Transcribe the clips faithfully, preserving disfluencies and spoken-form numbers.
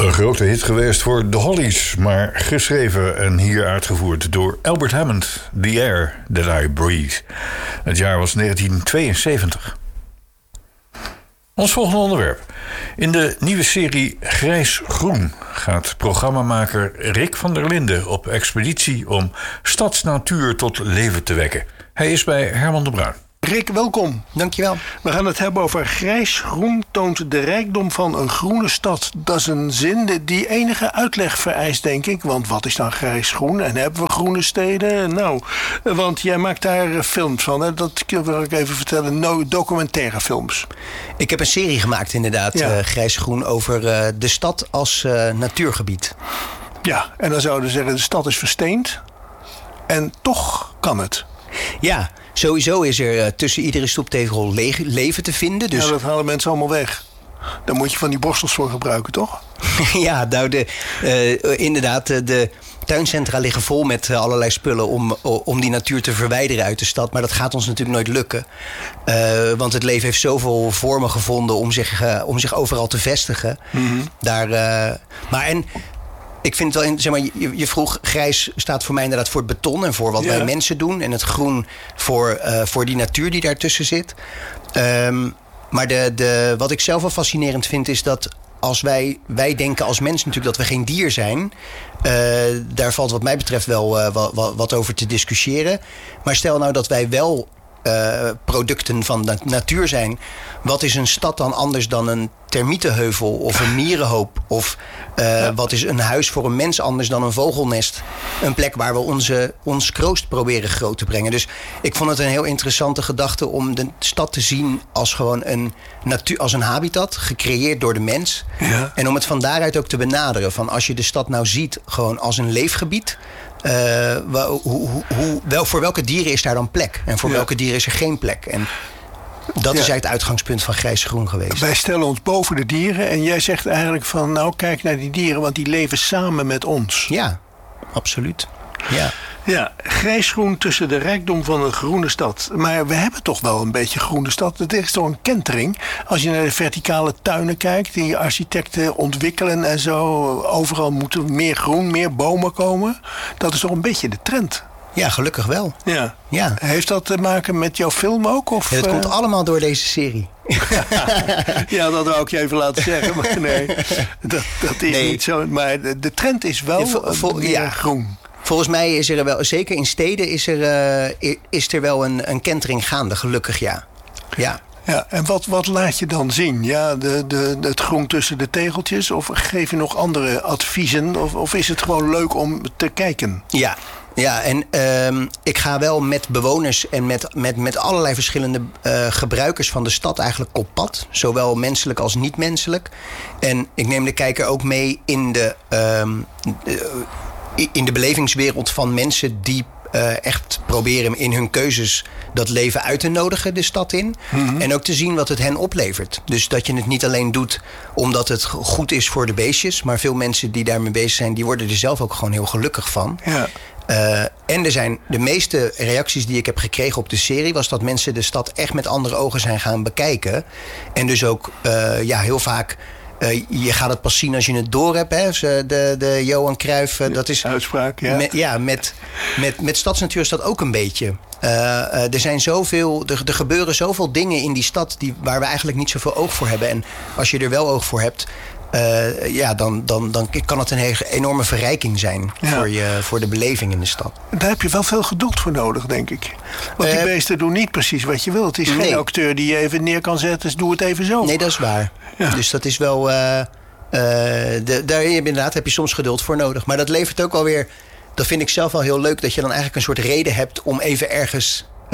een grote hit geweest voor The Hollies, maar geschreven en hier uitgevoerd door Albert Hammond, The Air That I Breathe. Het jaar was negentien tweeënzeventig. Ons volgende onderwerp. In de nieuwe serie Grijs-Groen gaat programmamaker Rick van der Linden op expeditie om stadsnatuur tot leven te wekken. Hij is bij Herman de Bruin. Rick, welkom. Dankjewel. We gaan het hebben over grijs-groen toont de rijkdom van een groene stad. Dat is een zin die enige uitleg vereist, denk ik. Want wat is dan grijs-groen? En hebben we groene steden? Nou, want jij maakt daar films van. Hè? Dat wil ik even vertellen. No, documentaire films. Ik heb een serie gemaakt inderdaad, ja. uh, grijs-groen, over uh, de stad als uh, natuurgebied. Ja, en dan zouden we zeggen, de stad is versteend. En toch kan het. Ja, sowieso is er uh, tussen iedere stoeptegel le- leven te vinden. Dus... Ja, dat halen mensen allemaal weg. Daar moet je van die borstels voor gebruiken, toch? Ja, nou, de, uh, inderdaad, de tuincentra liggen vol met uh, allerlei spullen om, om die natuur te verwijderen uit de stad. Maar dat gaat ons natuurlijk nooit lukken. Uh, want het leven heeft zoveel vormen gevonden om zich, uh, om zich overal te vestigen. Mm-hmm. Daar, uh, maar en... Ik vind het wel, zeg maar, je, je vroeg, grijs staat voor mij inderdaad voor het beton en voor wat ja. wij mensen doen. En het groen voor, uh, voor die natuur die daartussen zit. Um, maar de, de, wat ik zelf wel fascinerend vind is dat als wij, wij denken als mensen natuurlijk dat we geen dier zijn. Uh, daar valt wat mij betreft wel uh, wat, wat over te discussiëren. Maar stel nou dat wij wel uh, producten van de natuur zijn. Wat is een stad dan anders dan een termietenheuvel of een mierenhoop? Of uh, ja. wat is een huis voor een mens anders dan een vogelnest? Een plek waar we onze, ons kroost proberen groot te brengen. Dus ik vond het een heel interessante gedachte om de stad te zien als gewoon een natuur, als een habitat, gecreëerd door de mens. Ja. En om het van daaruit ook te benaderen. Van als je de stad nou ziet gewoon als een leefgebied. Uh, hoe, hoe, hoe, wel, voor welke dieren is daar dan plek? En voor ja. welke dieren is er geen plek? En dat ja. is eigenlijk het uitgangspunt van grijs-groen geweest. Wij stellen ons boven de dieren en jij zegt eigenlijk van, nou, kijk naar die dieren, want die leven samen met ons. Ja, absoluut. Ja. Ja, grijs-groen tussen de rijkdom van een groene stad. Maar we hebben toch wel een beetje groene stad. Het is toch een kentering. Als je naar de verticale tuinen kijkt, die architecten ontwikkelen en zo. Overal moeten meer groen, meer bomen komen. Dat is toch een beetje de trend. Ja, gelukkig wel. Ja. Ja. Heeft dat te maken met jouw film ook? Of, ja, dat uh... komt allemaal door deze serie. Ja, dat wou ik je even laten zeggen. Maar nee, dat, dat is nee. niet zo. Maar de, de trend is wel ja, vo, vo, meer ja. groen. Volgens mij is er wel, zeker in steden, is er, uh, is er wel een, een kentering gaande. Gelukkig, ja. Ja. Ja, en wat, wat laat je dan zien? Ja, de, de, het groen tussen de tegeltjes? Of geef je nog andere adviezen? Of, of is het gewoon leuk om te kijken? Ja. Ja, en uh, ik ga wel met bewoners en met, met, met allerlei verschillende uh, gebruikers van de stad eigenlijk op pad. Zowel menselijk als niet menselijk. En ik neem de kijker ook mee in de, uh, in de belevingswereld van mensen die uh, echt proberen in hun keuzes dat leven uit te nodigen de stad in. Mm-hmm. En ook te zien wat het hen oplevert. Dus dat je het niet alleen doet omdat het goed is voor de beestjes. Maar veel mensen die daarmee bezig zijn, die worden er zelf ook gewoon heel gelukkig van. Ja. Uh, en er zijn de meeste reacties die ik heb gekregen op de serie was dat mensen de stad echt met andere ogen zijn gaan bekijken. En dus ook uh, ja, heel vaak Uh, je gaat het pas zien als je het door hebt. Hè? De, de Johan Cruijff, uh, dat is... Uitspraak, ja. Met, ja, met, met, met stadsnatuur is dat ook een beetje. Uh, uh, er zijn zoveel... Er, er gebeuren zoveel dingen in die stad die, waar we eigenlijk niet zoveel oog voor hebben. En als je er wel oog voor hebt, Uh, ja, dan, dan, dan kan het een hele enorme verrijking zijn ja. voor, je, voor de beleving in de stad. Daar heb je wel veel geduld voor nodig, denk ik. Want die uh, beesten doen niet precies wat je wilt. Het is nee. geen acteur die je even neer kan zetten, dus doe het even zo. Nee, dat is waar. Ja. Dus dat is wel... Uh, uh, de, daar inderdaad heb je soms geduld voor nodig. Maar dat levert ook wel weer... Dat vind ik zelf wel heel leuk, dat je dan eigenlijk een soort reden hebt om even ergens... Uh,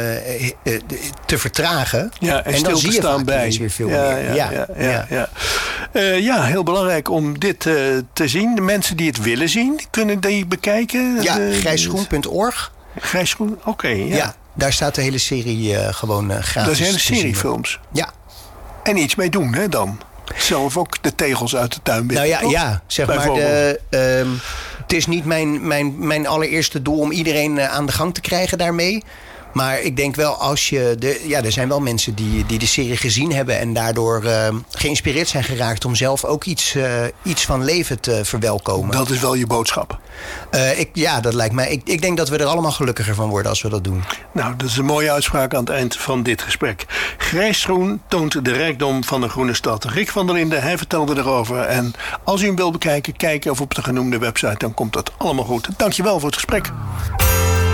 te vertragen. Ja, en, en dan zie je vaak bij. weer veel ja, meer. Ja, ja, ja, ja. ja. Uh, ja, heel belangrijk om dit uh, te zien. De mensen die het willen zien, kunnen die bekijken. Ja, grijsgroen punt org. Grijsgroen, oké. Okay, ja. ja, daar staat de hele serie uh, gewoon uh, gratis. Dat is een hele serie films. Ja. En iets mee doen, hè, dan? Zelf ook de tegels uit de tuin binnen. Nou ja, ja zeg maar. De, uh, het is niet mijn, mijn, mijn allereerste doel om iedereen uh, aan de gang te krijgen daarmee. Maar ik denk wel, als je de, ja, er zijn wel mensen die, die de serie gezien hebben en daardoor uh, geïnspireerd zijn geraakt om zelf ook iets, uh, iets van leven te verwelkomen. Dat is wel je boodschap. Uh, ik, ja, dat lijkt mij. Ik, ik denk dat we er allemaal gelukkiger van worden als we dat doen. Nou, dat is een mooie uitspraak aan het eind van dit gesprek. Grijsgroen toont de rijkdom van een groene stad. Rick van der Linden, hij vertelde erover. En als u hem wilt bekijken, kijk even op de genoemde website. Dan komt dat allemaal goed. Dankjewel voor het gesprek.